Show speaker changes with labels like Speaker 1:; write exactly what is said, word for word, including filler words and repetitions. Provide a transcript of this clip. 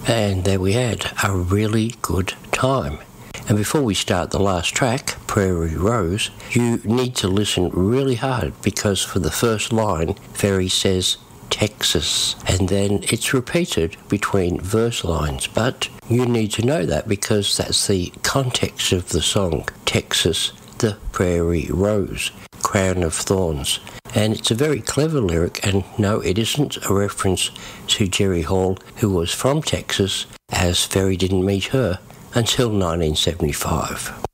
Speaker 1: And there we had a really good time. And before we start the last track, Prairie Rose, you need to listen really hard because for the first line, Ferry says Texas, and then it's repeated between verse lines, but you need to know that because that's the context of the song, Texas, the Prairie Rose, Crown of Thorns. And it's a very clever lyric, and no, it isn't a reference to Jerry Hall, who was from Texas, as Ferry didn't meet her until nineteen seventy-five.